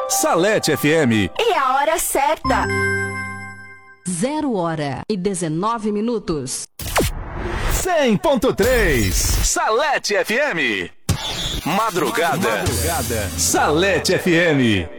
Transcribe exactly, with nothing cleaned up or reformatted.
Salete F M. E a hora certa. Zero hora e dezenove minutos. cem ponto três. Salete F M. Madrugada. Madrugada. Salete F M.